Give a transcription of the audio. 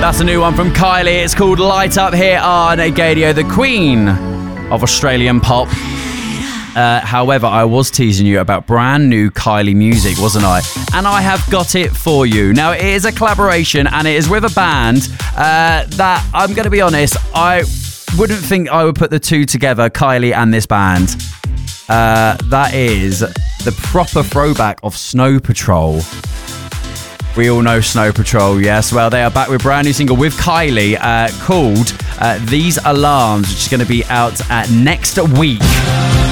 That's a new one from Kylie. It's called Light Up here on Gadio, the queen of Australian pop. However, I was teasing you about brand new Kylie music, wasn't I? And I have got it for you. Now, it is a collaboration and it is with a band that, I'm going to be honest, I wouldn't think I would put the two together, Kylie and this band. That is the proper throwback of Snow Patrol. We all know Snow Patrol, yes. Well, they are back with a brand new single with Kylie called These Alarms, which is going to be out next week.